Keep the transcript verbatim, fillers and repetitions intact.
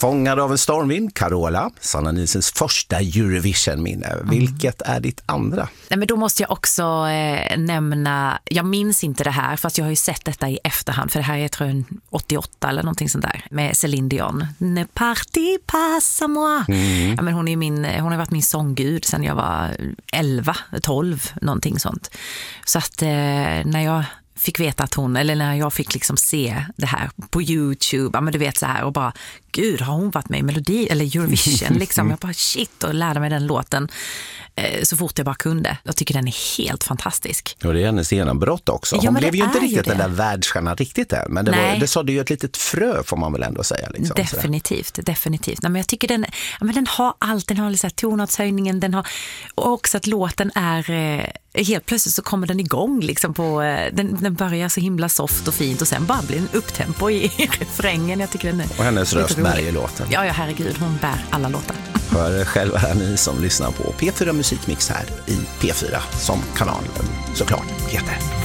Fångad av en stormvind, Carola, Sanna Nilssons första Eurovision-minne. Mm. Vilket är ditt andra? Nej, men då måste jag också eh, nämna, jag minns inte det här fast jag har ju sett detta i efterhand, för det här är tror jag åttioåtta eller någonting sånt där, med Céline Dion. Ne parti pas à moi. Mm. Ja, men hon, är min, hon har varit min sånggud sedan jag var elva, tolv, någonting sånt. Så att eh, när jag fick veta att hon, eller när jag fick liksom se det här på YouTube, ja men du vet så här och bara, gud har hon varit med i Melodi eller Eurovision liksom, jag bara shit och lärde mig den låten eh, så fort jag bara kunde. Jag tycker den är helt fantastisk. Och det är hennes genombrott också. Hon ja, blev ju inte riktigt det. den där världsstjärnan riktigt än, men det, var, det sådde ju ett litet frö får man väl ändå säga. Liksom, definitivt, sådär. definitivt. Nej, men jag tycker den, ja, men den har allt, den har liksom tonartshöjningen, den har, och också att låten är eh, helt plötsligt så kommer den igång liksom på, den, den börjar så himla soft och fint och sen bara blir en upptempo i, i refrängen. Jag tycker den är och hennes röst bär i låten. Ja, ja, herregud, hon bär alla låtar. Hör själva här ni som lyssnar på P fyra Musikmix här i P fyra som kanalen såklart heter.